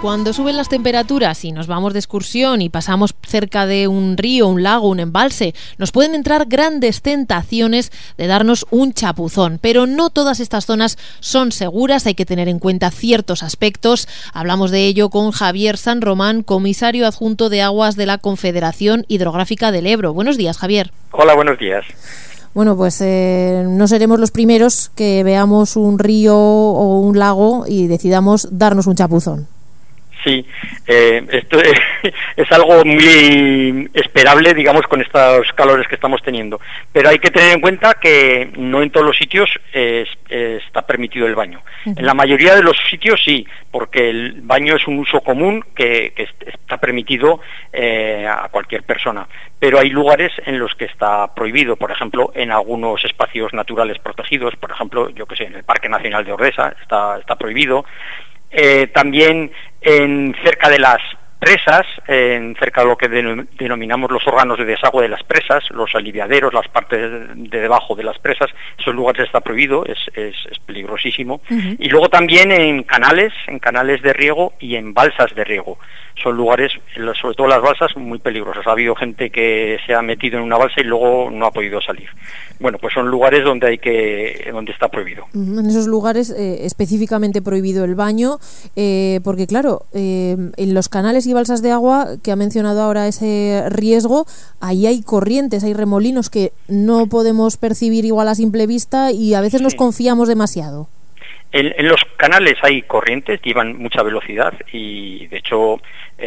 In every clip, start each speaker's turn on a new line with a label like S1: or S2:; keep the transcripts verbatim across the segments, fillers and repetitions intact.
S1: Cuando suben las temperaturas y nos vamos de excursión y pasamos cerca de un río, un lago, un embalse, nos pueden entrar grandes tentaciones de darnos un chapuzón. Pero no todas estas zonas son seguras, hay que tener en cuenta ciertos aspectos. Hablamos de ello con Javier San Román, comisario adjunto de Aguas de la Confederación Hidrográfica del Ebro. Buenos días, Javier.
S2: Hola, buenos días.
S1: Bueno, pues eh, no seremos los primeros que veamos un río o un lago y decidamos darnos un chapuzón.
S2: Sí, eh, esto es, es algo muy esperable, digamos, con estos calores que estamos teniendo. Pero hay que tener en cuenta que no en todos los sitios es, está permitido el baño. Uh-huh. En la mayoría de los sitios sí, porque el baño es un uso común que, que está permitido eh, a cualquier persona. Pero hay lugares en los que está prohibido, por ejemplo, en algunos espacios naturales protegidos, por ejemplo, yo que sé, en el Parque Nacional de Ordesa está, está prohibido. Eh, también en cerca de las presas, en cerca de lo que denominamos los órganos de desagüe de las presas, los aliviaderos, las partes de debajo de las presas, esos lugares está prohibido, es, es, es peligrosísimo. Uh-huh. Y luego también en canales, en canales de riego y en balsas de riego. Son lugares, sobre todo las balsas, muy peligrosas. Ha habido gente que se ha metido en una balsa y luego no ha podido salir. Bueno, pues son lugares donde hay que, donde está prohibido.
S1: En esos lugares eh, específicamente prohibido el baño, eh, porque claro, eh, en los canales y balsas de agua que ha mencionado ahora ese riesgo, ahí hay corrientes, hay remolinos que no podemos percibir igual a simple vista y a veces sí. Nos confiamos demasiado.
S2: En, en los canales hay corrientes, llevan mucha velocidad y de hecho,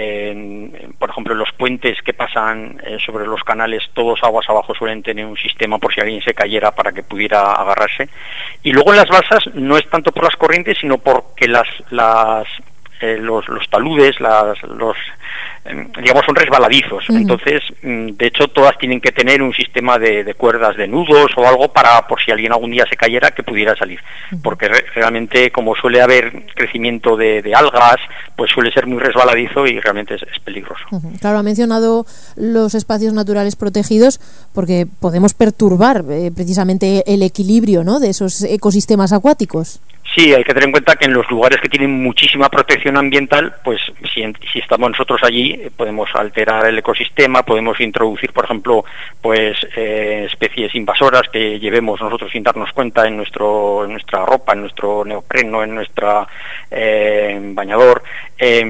S2: en, por ejemplo, los puentes que pasan eh, sobre los canales, todos aguas abajo suelen tener un sistema por si alguien se cayera para que pudiera agarrarse. Y luego en las balsas no es tanto por las corrientes, sino porque las, las eh, los, los taludes, las, los eh, digamos son resbaladizos. Uh-huh. Entonces, de hecho, todas tienen que tener un sistema de, de cuerdas de nudos o algo para, por si alguien algún día se cayera, que pudiera salir. Uh-huh. Porque re- realmente, como suele haber crecimiento de, de algas, pues suele ser muy resbaladizo y realmente es, es peligroso.
S1: Uh-huh. Claro, ha mencionado los espacios naturales protegidos porque podemos perturbar eh, precisamente el equilibrio, ¿no?, de esos ecosistemas acuáticos.
S2: Sí, hay que tener en cuenta que en los lugares que tienen muchísima protección ambiental, pues si, si estamos nosotros allí, podemos alterar el ecosistema, podemos introducir, por ejemplo, pues eh, especies invasoras que llevemos nosotros sin darnos cuenta en nuestro en nuestra ropa, en nuestro neopreno, en nuestra eh, bañador. Eh,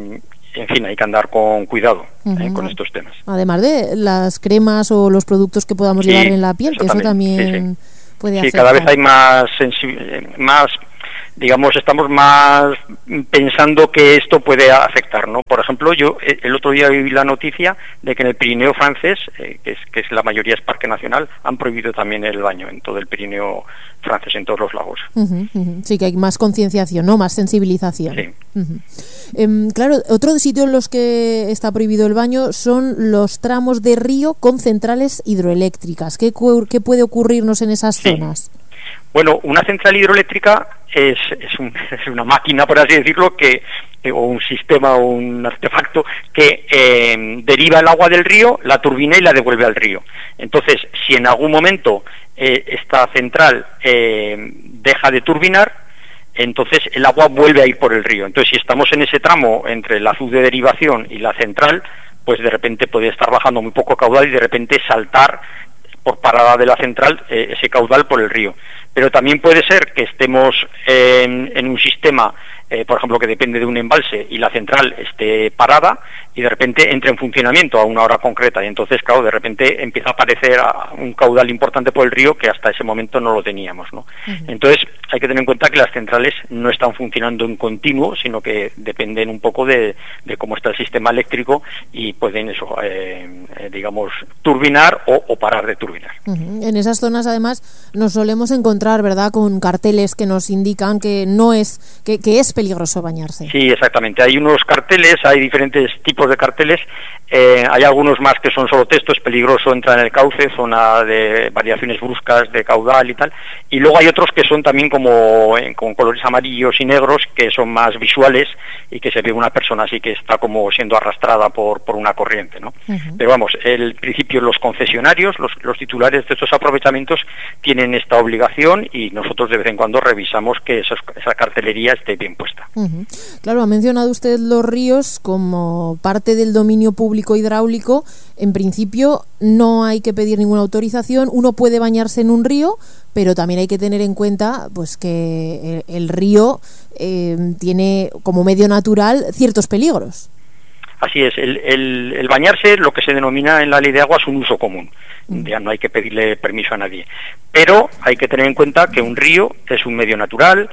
S2: En fin, hay que andar con cuidado uh-huh. eh, con estos temas.
S1: Además de las cremas o los productos que podamos
S2: sí,
S1: llevar en la piel, que eso también
S2: sí, sí.
S1: puede
S2: sí,
S1: afectar.
S2: Cada vez hay más, sensi- más, digamos, estamos más pensando que esto puede afectar, ¿no? Por ejemplo, yo el otro día vi la noticia de que en el Pirineo francés, eh, que es que es la mayoría es parque nacional, han prohibido también el baño en todo el Pirineo francés, en todos los lagos.
S1: Uh-huh, uh-huh. Sí, que hay más concienciación, ¿no? Más sensibilización.
S2: Sí.
S1: Uh-huh. Eh, claro, otro sitio en los que está prohibido el baño son los tramos de río con centrales hidroeléctricas. ¿Qué, qué puede ocurrirnos en esas
S2: sí.
S1: zonas?
S2: Bueno, una central hidroeléctrica es, es, un, es una máquina, por así decirlo, que eh, o un sistema o un artefacto que eh, deriva el agua del río, la turbina y la devuelve al río. Entonces, si en algún momento eh, esta central eh, deja de turbinar, entonces el agua vuelve a ir por el río. Entonces, si estamos en ese tramo entre el azud de derivación y la central, pues de repente puede estar bajando muy poco caudal y de repente saltar por parada de la central eh, ese caudal por el río. Pero también puede ser que estemos en, en un sistema, eh, por ejemplo, que depende de un embalse y la central esté parada y de repente entre en funcionamiento a una hora concreta y entonces, claro, de repente empieza a aparecer un caudal importante por el río que hasta ese momento no lo teníamos, ¿no? Uh-huh. Entonces hay que tener en cuenta que las centrales no están funcionando en continuo, sino que dependen un poco de, de cómo está el sistema eléctrico y pueden eso, eh, eh, digamos, turbinar o, o parar de turbinar.
S1: Uh-huh. En esas zonas además nos solemos encontrar, ¿verdad?, con carteles que nos indican que no es, que, que es peligroso bañarse.
S2: Sí, exactamente. Hay unos carteles, hay diferentes tipos de carteles. Eh, hay algunos más que son solo texto, es peligroso, entra en el cauce, zona de variaciones bruscas de caudal y tal. Y luego hay otros que son también como eh, con colores amarillos y negros, que son más visuales y que se ve una persona así que está como siendo arrastrada por, por una corriente, ¿no? Uh-huh. Pero vamos, el principio, los concesionarios, los, los titulares de estos aprovechamientos tienen esta obligación y nosotros de vez en cuando revisamos que esos, esa cartelería esté bien puesta.
S1: Uh-huh. Claro, ha mencionado usted los ríos como parte del dominio público hidráulico. En principio no hay que pedir ninguna autorización, uno puede bañarse en un río, pero también hay que tener en cuenta pues que el, el río eh, tiene como medio natural ciertos peligros.
S2: Así es, el, el, el bañarse, lo que se denomina en la ley de agua, es un uso común. Ya no hay que pedirle permiso a nadie. Pero hay que tener en cuenta que un río es un medio natural.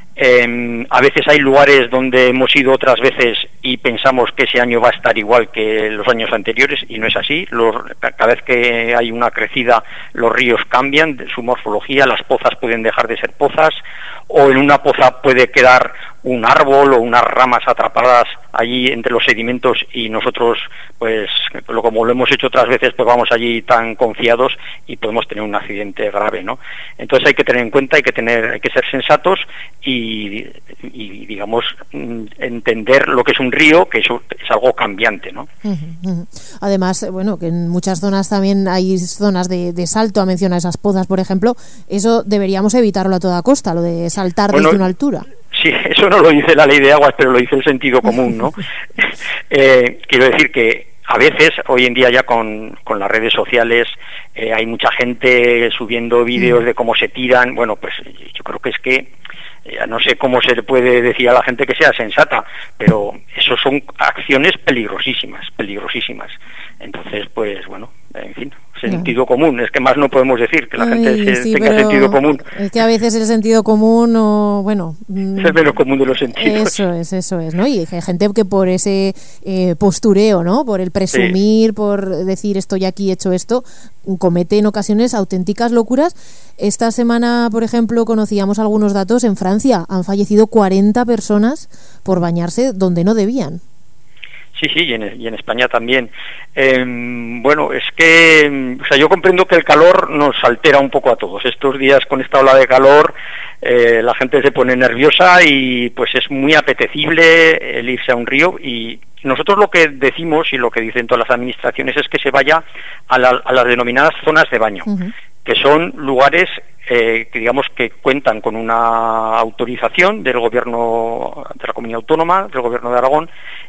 S2: Eh, a veces hay lugares donde hemos ido otras veces y pensamos que ese año va a estar igual que los años anteriores y no es así. Los, cada vez que hay una crecida los ríos cambian su morfología, las pozas pueden dejar de ser pozas o en una poza puede quedar un árbol o unas ramas atrapadas allí entre los sedimentos y nosotros, pues, lo como lo hemos hecho otras veces, pues vamos allí tan confiados y podemos tener un accidente grave, ¿no? Entonces hay que tener en cuenta, hay que tener, hay que ser sensatos y, y digamos, entender lo que es un río, que eso es algo cambiante, ¿no?
S1: Uh-huh, uh-huh. Además, bueno, que en muchas zonas también hay zonas de, de salto, ha mencionado esas pozas, por ejemplo, eso deberíamos evitarlo a toda costa, lo de saltar bueno, desde una altura.
S2: Sí, eso no lo dice la ley de aguas, pero lo dice el sentido común, ¿no? eh, quiero decir que a veces, hoy en día ya con, con las redes sociales, eh, hay mucha gente subiendo vídeos de cómo se tiran. Bueno, pues yo creo que es que, eh, no sé cómo se le puede decir a la gente que sea sensata, pero eso son acciones peligrosísimas, peligrosísimas. Entonces, pues bueno, en fin, sentido no. común, es que más no podemos decir, que la Ay, gente se,
S1: sí,
S2: tenga sentido común.
S1: Es que a veces el sentido común, o, bueno...
S2: Es el menos común de los sentidos.
S1: Eso es, eso es, ¿no? Y hay gente que por ese eh, postureo, ¿no? Por el presumir, sí. por decir estoy aquí, he hecho esto, comete en ocasiones auténticas locuras. Esta semana, por ejemplo, conocíamos algunos datos. En Francia han fallecido cuarenta personas por bañarse donde no debían.
S2: Sí, sí, y en, y en España también. Eh, bueno, es que, o sea, yo comprendo que el calor nos altera un poco a todos. Estos días con esta ola de calor, eh, la gente se pone nerviosa y pues es muy apetecible el irse a un río y nosotros lo que decimos y lo que dicen todas las administraciones es que se vaya a, la, a las denominadas zonas de baño, uh-huh. que son lugares eh, que digamos que cuentan con una autorización del gobierno de la comunidad autónoma, del gobierno de Aragón,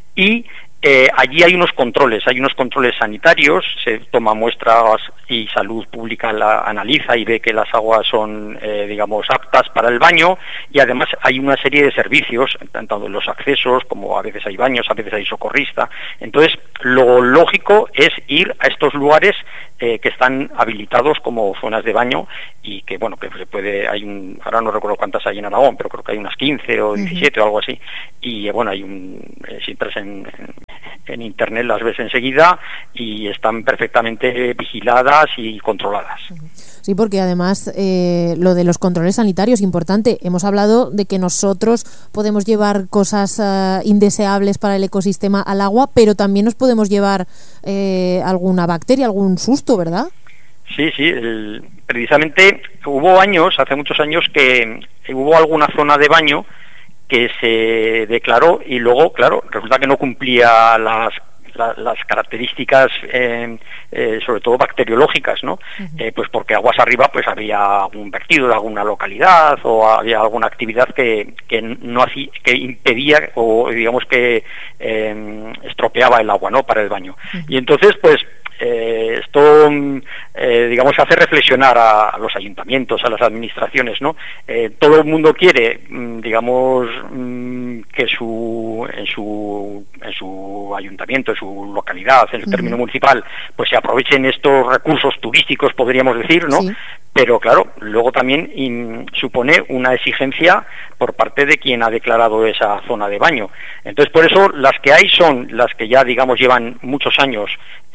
S2: y Eh, allí hay unos controles, hay unos controles sanitarios, se toma muestras y Salud Pública la analiza y ve que las aguas son, eh, digamos, aptas para el baño y además hay una serie de servicios, tanto en los accesos como a veces hay baños, a veces hay socorrista. Entonces, lo lógico es ir a estos lugares eh, que están habilitados como zonas de baño y que, bueno, que se puede, hay un, ahora no recuerdo cuántas hay en Aragón, pero creo que hay unas quince o diecisiete uh-huh. o algo así. Y, eh, bueno, hay un, eh, si entras en, en en internet las ves enseguida y están perfectamente vigiladas y controladas.
S1: Sí, porque además eh, lo de los controles sanitarios es importante. Hemos hablado de que nosotros podemos llevar cosas uh, indeseables para el ecosistema al agua, pero también nos podemos llevar eh, alguna bacteria, algún susto, ¿verdad?
S2: Sí, sí, el, precisamente hubo años, hace muchos años, que hubo alguna zona de baño que se declaró y luego, claro, resulta que no cumplía las la, las características, eh, eh, sobre todo bacteriológicas, ¿no? Uh-huh. Eh, pues porque aguas arriba pues había algún vertido de alguna localidad o había alguna actividad que, que no hacía, que impedía o digamos que eh, estropeaba el agua, ¿no? Para el baño. Uh-huh. Y entonces, pues Eh, esto, eh, digamos, hace reflexionar a, a los ayuntamientos, a las administraciones, ¿no? Eh, todo el mundo quiere, mm, digamos, mm, que su, en su, en su ayuntamiento, en su localidad, en su uh-huh. término municipal, pues se aprovechen estos recursos turísticos, podríamos decir, ¿no? Sí. pero claro, luego también in, supone una exigencia por parte de quien ha declarado esa zona de baño. Entonces, por eso las que hay son las que ya, digamos, llevan muchos años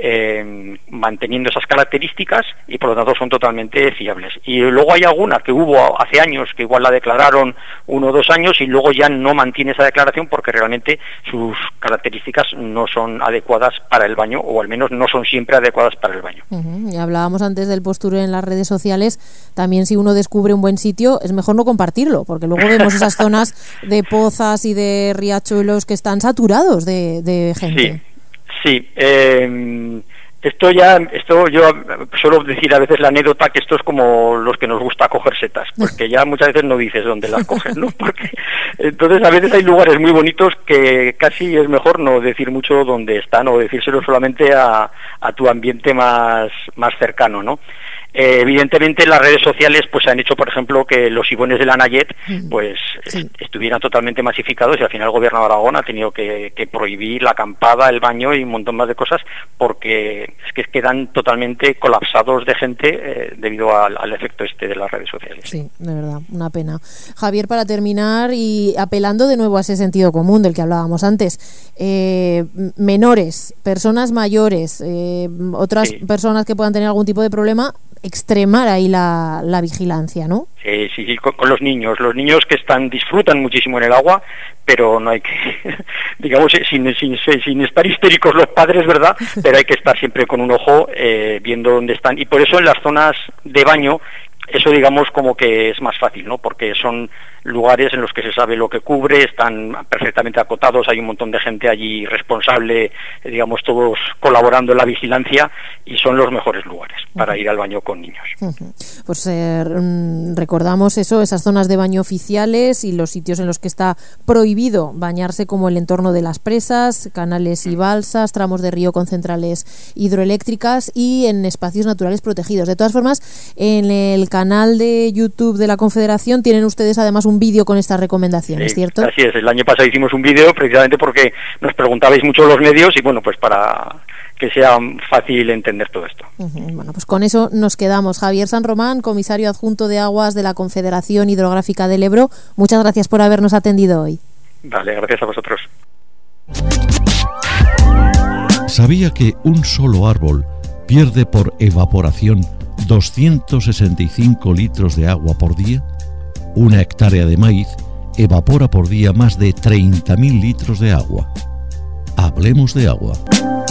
S2: eh, manteniendo esas características y por lo tanto son totalmente fiables. Y luego hay alguna que hubo hace años que igual la declararon uno o dos años y luego ya no mantiene esa declaración porque realmente sus características no son adecuadas para el baño, o al menos no son siempre adecuadas para el baño.
S1: Uh-huh. Y hablábamos antes del postureo en las redes sociales. También, si uno descubre un buen sitio, es mejor no compartirlo, porque luego vemos esas zonas de pozas y de riachuelos que están saturados de, de gente.
S2: Sí, sí. Eh, esto ya, esto yo suelo decir a veces la anécdota que esto es como los que nos gusta coger setas, porque ya muchas veces no dices dónde las coges, ¿no? Porque entonces a veces hay lugares muy bonitos que casi es mejor no decir mucho dónde están, o decírselo solamente a, a tu ambiente más, más cercano, ¿no? Eh, evidentemente las redes sociales pues han hecho, por ejemplo, que los ibones de la Nayet pues sí. est- estuvieran totalmente masificados, y al final el gobierno de Aragón ha tenido que, que prohibir la acampada, el baño y un montón más de cosas, porque es que quedan totalmente colapsados de gente eh, debido al, al efecto este de las redes sociales.
S1: Sí, de verdad, una pena. Javier, para terminar y apelando de nuevo a ese sentido común del que hablábamos antes, eh, menores, personas mayores, eh, otras sí. personas que puedan tener algún tipo de problema, extremar ahí la, la vigilancia, ¿no?
S2: Sí, sí, sí, con, con los niños, los niños que están disfrutan muchísimo en el agua, pero no hay que, digamos, sin, sin, sin estar histéricos los padres, ¿verdad? Pero hay que estar siempre con un ojo eh, viendo dónde están, y por eso en las zonas de baño, eso digamos como que es más fácil, ¿no? Porque son lugares en los que se sabe lo que cubre, están perfectamente acotados, hay un montón de gente allí responsable, digamos, todos colaborando en la vigilancia, y son los mejores lugares para ir al baño con niños.
S1: Uh-huh. Pues eh, recordamos eso, esas zonas de baño oficiales y los sitios en los que está prohibido bañarse, como el entorno de las presas, canales y balsas, tramos de río con centrales hidroeléctricas y en espacios naturales protegidos. De todas formas, en el canal de YouTube de la Confederación tienen ustedes además un vídeo con estas recomendaciones,
S2: sí,
S1: ¿cierto?
S2: Así es, el año pasado hicimos un vídeo precisamente porque nos preguntabais mucho los medios y bueno, pues para que sea fácil entender todo esto.
S1: Uh-huh. Bueno, pues con eso nos quedamos. Javier San Román, comisario adjunto de Aguas de la Confederación Hidrográfica del Ebro, muchas gracias por habernos atendido hoy.
S2: Vale, gracias a vosotros.
S3: ¿Sabía que un solo árbol pierde por evaporación doscientos sesenta y cinco litros de agua por día? Una hectárea de maíz evapora por día más de treinta mil litros de agua. Hablemos de agua.